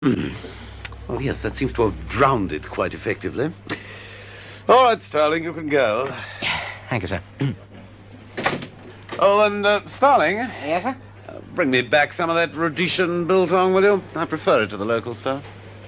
Hmm. Well, yes, that seems to have drowned it quite effectively. All right, Starling, you can go. Thank you, sir. Oh, and, Starling, Yes, sir? bring me back some of that Rhodesian biltong, will you? I prefer it to the local stuff.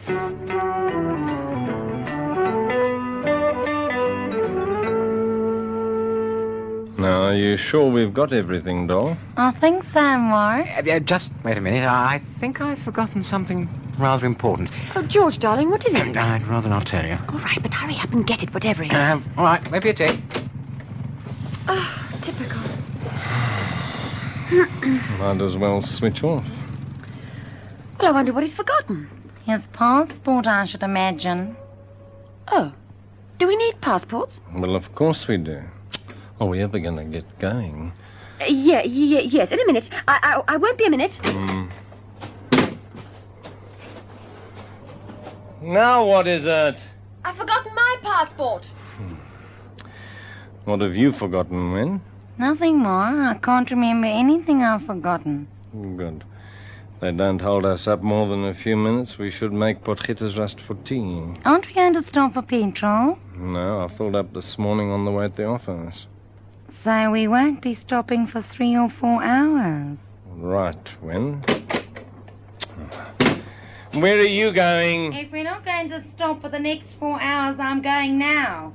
Now, are you sure we've got everything, doll? I think so, Mark. Just wait a minute. I think I've forgotten something rather important. Oh, George, darling, what is it? I'd rather not tell you. All right, but hurry up and get it, whatever it is. All right, maybe a tea. Oh, typical. Might as well switch off. Well, I wonder what he's forgotten. His passport, I should imagine. Oh, do we need passports? Well, of course we do. Are we ever going to get going? Yes, in a minute. I won't be a minute. Now what is it? I've forgotten my passport. What have you forgotten, Wen? Nothing more. I can't remember anything I've forgotten. Good. If they don't hold us up more than a few minutes, we should make Potgietersrust for tea. Aren't we going to stop for petrol? No, I filled up this morning on the way at the office. So we won't be stopping for 3 or 4 hours. Right, Wen. Where are you going? If we're not going to stop for the next 4 hours, I'm going now.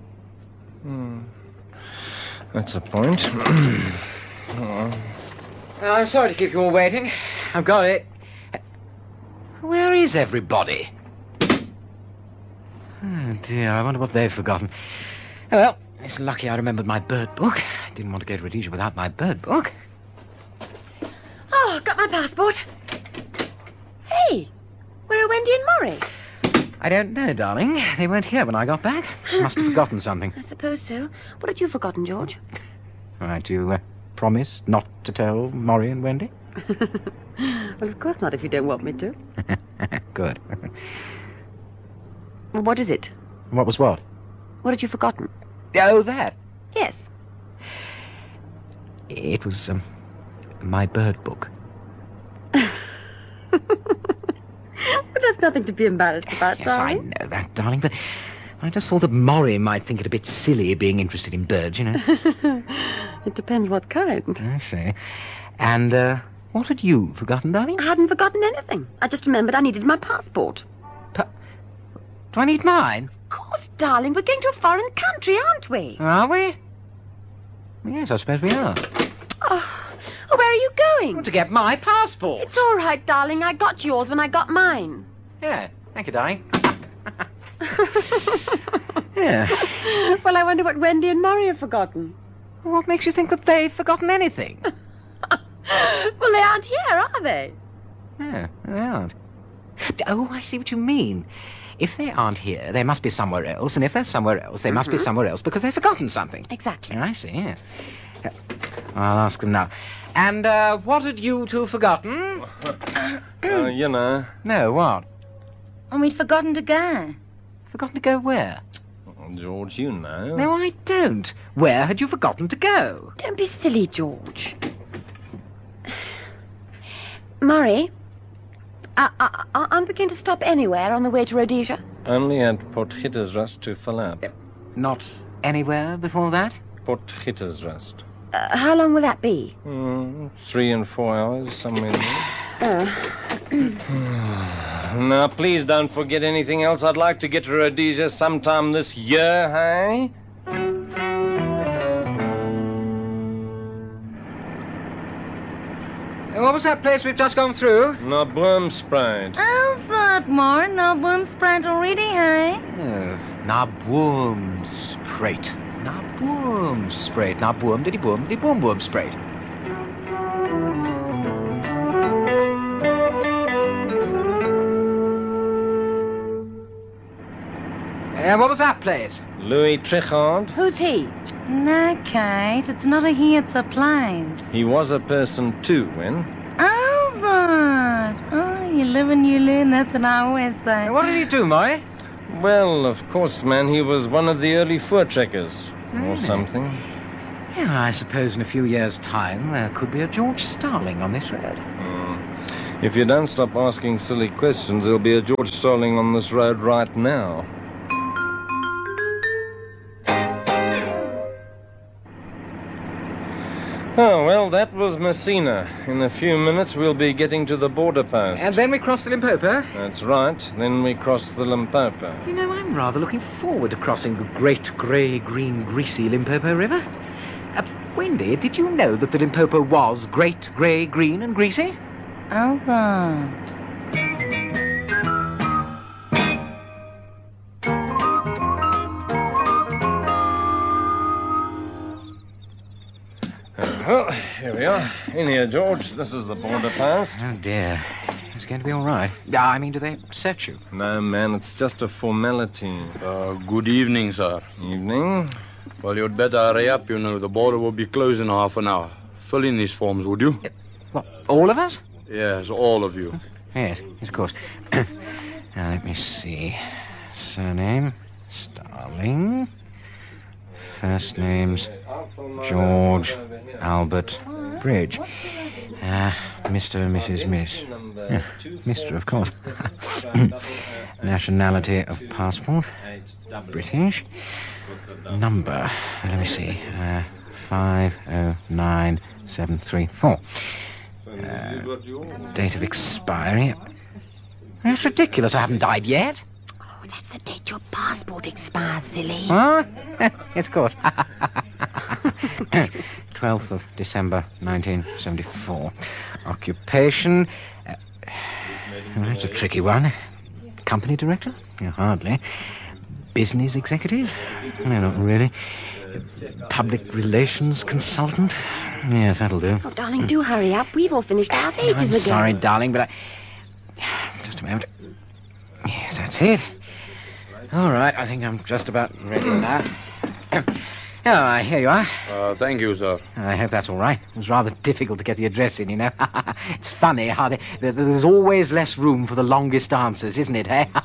That's a point. Oh. I'm sorry to keep you all waiting. I've got it. Where is everybody? Oh, dear, I wonder what they've forgotten. Oh, well, it's lucky I remembered my bird book. I didn't want to go to Rhodesia without my bird book. Oh, got my passport. Hey, where are Wendy and Murray? I don't know, darling. They weren't here when I got back. Must have forgotten something. I suppose so. What had you forgotten, George? All right, you promise not to tell Murray and Wendy? Well, of course not, if you don't want me to. Good. Well, what is it? What was what? What had you forgotten? Oh, that. Yes. It was, my bird book. But that's nothing to be embarrassed about, Yes, I darling. know that, darling, but I just thought that Murray might think it a bit silly being interested in birds, you know. It depends what kind. I see. And, what had you forgotten, darling? I hadn't forgotten anything. I just remembered I needed my passport. Do I need mine? Of course, darling. We're going to a foreign country, aren't we? Are we? Yes, I suppose we are. Oh, where are you going? To get my passport. It's all right, darling. I got yours when I got mine. Yeah, thank you, darling. Yeah. Well, I wonder what Wendy and Murray have forgotten. What makes you think that they've forgotten anything? Well, they aren't here, are they? No, they aren't. Oh, I see what you mean. If they aren't here, they must be somewhere else, and if they're somewhere else, they must be somewhere else because they've forgotten something. Exactly. I see, yes. I'll ask them now. And, what had you two forgotten? You know. No, what? And we'd forgotten to go. Forgotten to go where? George, you know. No, I don't. Where had you forgotten to go? Don't be silly, George. Murray, aren't we going to stop anywhere on the way to Rhodesia? Only at Potgietersrust to fill up. Not anywhere before that? Potgietersrust. How long will that be? 3 and 4 hours, somewhere there. Oh. Now, please don't forget anything else. I'd like to get to Rhodesia sometime this year, hey? What was that place we've just gone through? Naboomspruit. Oh, that more. No boom spread already, hey? Naboomspruit. Naboomspruit. Naboom, diddy boom, diddy boom, boom, spruit. What was that place? Louis Trichardt. Who's he? No, Kate. It's not a he, it's a plane. He was a person too, Wen. Oh, that. Oh, you live and you learn. That's what I always say. What did he do, Murray? Well, of course, man, he was one of the early fur trekkers. Really? Or something. Yeah, I suppose in a few years' time there could be a George Starling on this road. If you don't stop asking silly questions, there'll be a George strolling on this road right now. Oh, well, that was Messina. In a few minutes, we'll be getting to the border post. And then we cross the Limpopo. That's right. Then we cross the Limpopo. You know, I'm rather looking forward to crossing the great grey, green, greasy Limpopo River. Wendy, did you know that the Limpopo was great, grey, green and greasy? Oh, God. Well, here we are. In here, George. This is the border post. Oh, dear. It's going to be all right. I mean, do they search you? No, man, it's just a formality. Good evening, sir. Evening. Well, you'd better hurry up, you know. The border will be closed in half an hour. Fill in these forms, would you? What, all of us? Yes, all of you. Yes, of course. Now, let me see. Surname, Starling. First names, George Albert Bridge. Mr. and Mrs. Miss. Yeah, Mr., of course. Nationality of passport, British. Number, let me see, 509734. Date of expiry. That's ridiculous, I haven't died yet. Oh, that's the date your passport expires, silly. Huh? Yes, of course. 12th of December, 1974. Occupation. That's a tricky one. Company director? Yeah, hardly. Business executive? No, not really. Public relations consultant? Yes, that'll do. Oh, darling, do hurry up. We've all finished ours ages ago. Sorry, darling, but just a moment. Yes, that's it. All right, I think I'm just about ready now. Oh, here you are. Thank you, sir. I hope that's all right. It was rather difficult to get the address in, you know. It's funny how there's always less room for the longest answers, isn't it, eh?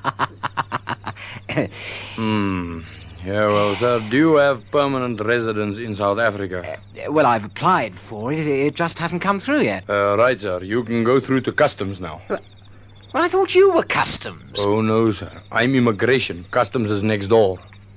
Yeah, well, sir, do you have permanent residence in South Africa? Well, I've applied for it. It just hasn't come through yet. Right, sir. You can go through to customs now. Well, I thought you were customs. Oh, no, sir. I'm immigration. Customs is next door.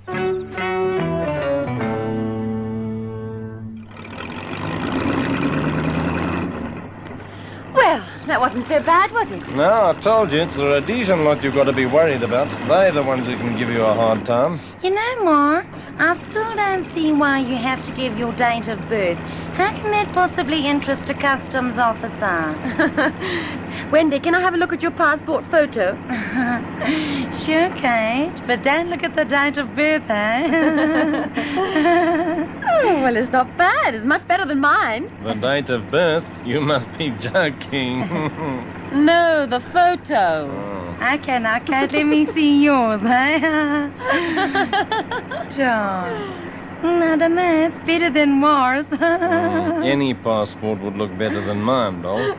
Well, that wasn't so bad, was it? No, I told you, it's the Rhodesian lot you've got to be worried about. They're the ones who can give you a hard time. You know, Ma, I still don't see why you have to give your date of birth. How can that possibly interest a customs officer? Wendy, can I have a look at your passport photo? Sure, Kate, but don't look at the date of birth, eh? Oh, well, it's not bad. It's much better than mine. The date of birth? You must be joking. No, the photo. Okay, now, Kate, let me see yours, eh? John. I don't know, it's better than Mars. Any passport would look better than mine, doll.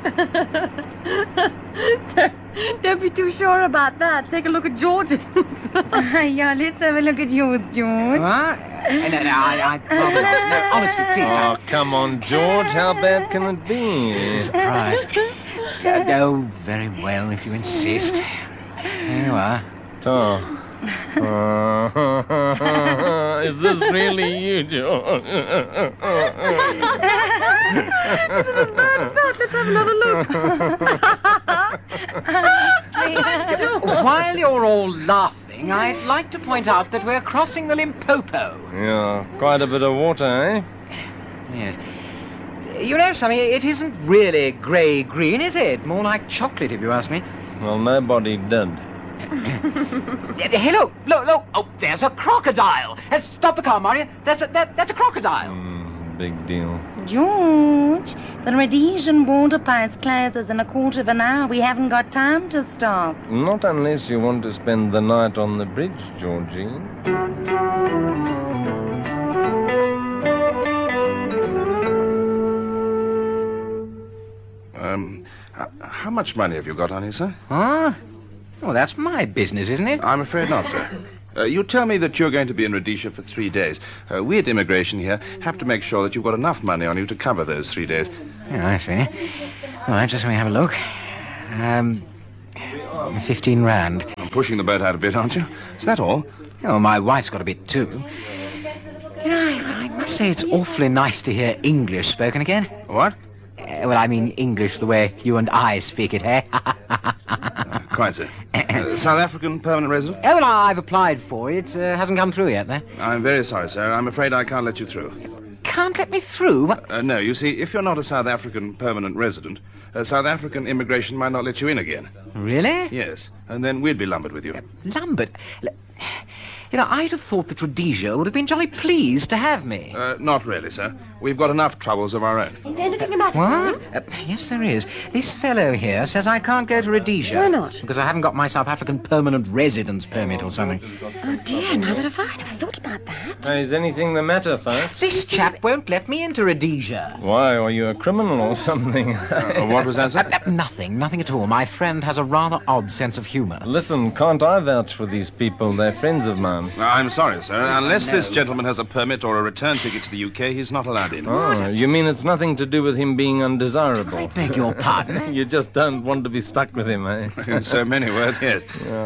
Don't be too sure about that. Take a look at George's. Yeah, let's have a look at yours, George. What? No, honestly, please. Oh, come on, George. How bad can it be? Surprised. Oh, very well, if you insist. Here you are. Oh. Is this really you, George? Isn't as bad as that. Let's have another look. While you're all laughing, I'd like to point out that we're crossing the Limpopo. Yeah, quite a bit of water, eh? Yes. You know something, it isn't really grey-green, is it? More like chocolate, if you ask me. Well, nobody did. Hey, look! Oh, there's a crocodile! Stop the car, Maria. That's a crocodile. Big deal. George, the Rhodesian border post closes in a quarter of an hour. We haven't got time to stop. Not unless you want to spend the night on the bridge, Georgie. How much money have you got on you, sir? Huh? Well, that's my business, isn't it? I'm afraid not, sir. You tell me that you're going to be in Rhodesia for 3 days. We at immigration here have to make sure that you've got enough money on you to cover those 3 days. Yeah, I see. All right, just let me have a look. £15. I'm pushing the boat out a bit, aren't you? Is that all? Oh, my wife's got a bit too. You know, I must say it's awfully nice to hear English spoken again. What? Well, I mean English the way you and I speak it, eh? Quite so. South African permanent resident? Oh, well, I've applied for it. Hasn't come through yet, though. I'm very sorry, sir. I'm afraid I can't let you through. Can't let me through? What? No, you see, if you're not a South African permanent resident, South African immigration might not let you in again. Really? Yes, and then we'd be lumbered with you. Lumbered? You know, I'd have thought that Rhodesia would have been jolly pleased to have me. Not really, sir. We've got enough troubles of our own. Is there anything about it? What? Yes, there is. This fellow here says I can't go to Rhodesia. Why not? Because I haven't got my South African permanent residence permit or something. Oh, dear, neither have I. Never thought about that. Is anything the matter, folks? This chap won't let me into Rhodesia. Why, are you a criminal or something? What was that, sir? Nothing at all. My friend has a rather odd sense of humour. Listen, can't I vouch for these people? They're friends of mine. I'm sorry, sir. Unless this gentleman has a permit or a return ticket to the UK, he's not allowed in. Oh, you mean it's nothing to do with him being undesirable? I beg your pardon? You just don't want to be stuck with him, eh? In so many words, yes.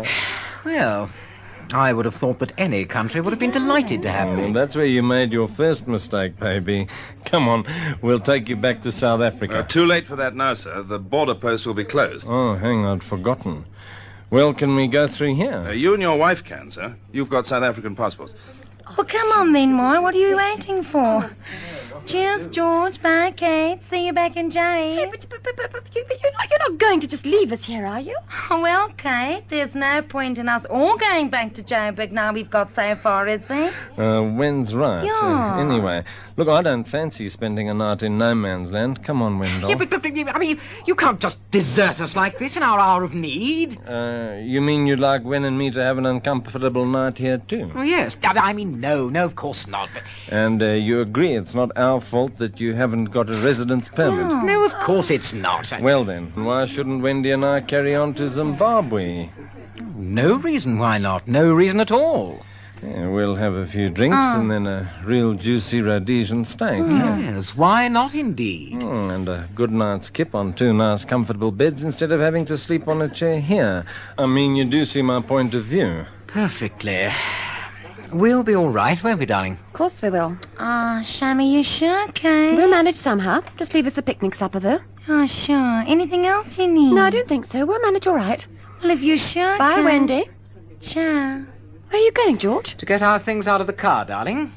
Well, I would have thought that any country would have been delighted to have Well, me. that's where you made your first mistake, baby. Come on, we'll take you back to South Africa. Too late for that now, sir. The border post will be closed. Oh, hang on, I'd forgotten. Well, can we go through here? You and your wife can, sir. You've got South African passports. Well, come on then, Moy. What are you waiting for? Cheers, George. Bye, Kate. See you back in Jay's. But you're not going to just leave us here, are you? Well, Kate, there's no point in us all going back to Joburg now we've got so far, is there? When's right? Yeah. Anyway, look, I don't fancy spending a night in no man's land. Come on, Wendell. Yeah, but I mean, you can't just desert us like this in our hour of need. You mean you'd like Wen and me to have an uncomfortable night here, too? Oh, yes. I mean, no, of course not. But And you agree it's not our fault that you haven't got a residence permit? no, of course it's not. Well, then, why shouldn't Wendy and I carry on to Zimbabwe? No reason why not. No reason at all. Yeah, we'll have a few drinks and then a real juicy Rhodesian steak. Yes, why not indeed? And a good night's kip on 2 nice comfortable beds instead of having to sleep on a chair here. I mean, you do see my point of view. Perfectly. We'll be all right, won't we, darling? Of course we will. Oh, Shammy, you sure, Kate? We'll manage somehow. Just leave us the picnic supper, though. Oh, sure. Anything else you need? No, I don't think so. We'll manage all right. Well, if you're sure, Bye, Kate. Wendy. Ciao. Where are you going, George? To get our things out of the car, darling.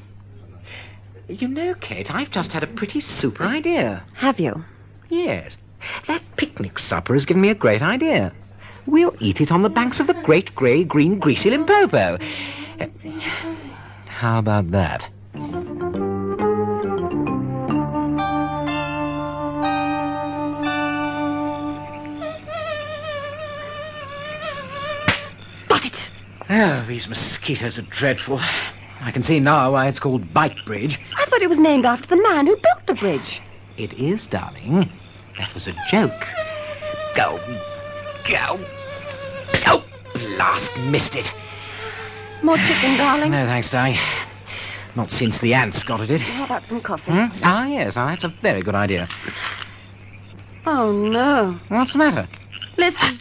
You know, Kate, I've just had a pretty super idea. Have you? Yes. That picnic supper has given me a great idea. We'll eat it on the banks of the great grey, green, greasy Limpopo. How about that? Got it! Oh, these mosquitoes are dreadful. I can see now why it's called Bite Bridge. I thought it was named after the man who built the bridge. It is, darling. That was a joke. Go. Oh, blast, missed it. More chicken, darling. No, thanks, darling. Not since the ants got at it. How about some coffee? Ah, yes, that's a very good idea. Oh, no. What's the matter? Listen.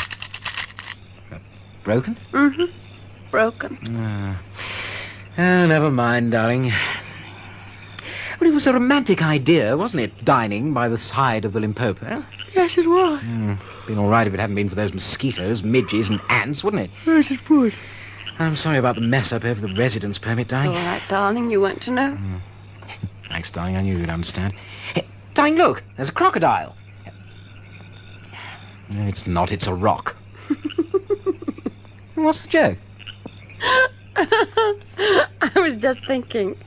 Broken? Mm-hmm. Broken. Oh, never mind, darling. Well, it was a romantic idea, wasn't it? Dining by the side of the Limpopo. Yes, it was. Been all right if it hadn't been for those mosquitoes, midges, and ants, wouldn't it? Yes, it would. I'm sorry about the mess up over the residence permit, It's all darling. right, darling. You weren't to know. Thanks, darling. I knew you'd understand. Hey, darling, look. There's a crocodile. No, it's not. It's a rock. What's the joke? I was just thinking.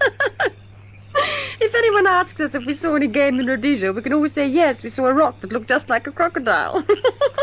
If anyone asks us if we saw any game in Rhodesia, we can always say yes, we saw a rock that looked just like a crocodile.